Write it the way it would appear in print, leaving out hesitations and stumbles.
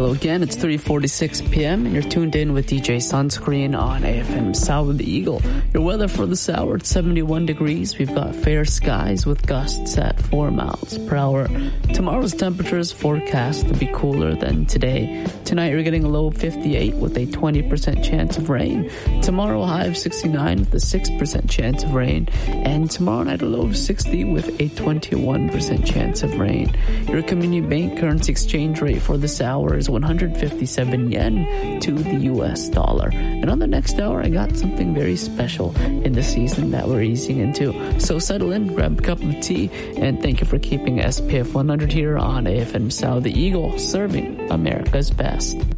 Hello again, it's 3:46 p.m. and you're tuned in with DJ Sunscreen on AFM South of the Eagle. Your weather for this hour, it's 71 degrees. We've got fair skies with gusts at 4 miles per hour. Tomorrow's temperature is forecast to be cooler than today. Tonight you're getting a low of 58 with a 20% chance of rain. Tomorrow a high of 69 with a 6% chance of rain. And tomorrow night a low of 60 with a 21% chance of rain. Your Community Bank currency exchange rate for this hour is 157 yen to the US dollar. And on the next hour, I got something very special in the season that we're easing into. So settle in, grab a cup of tea, and thank you for keeping SPF 100 here on AFM South the Eagle, serving America's best.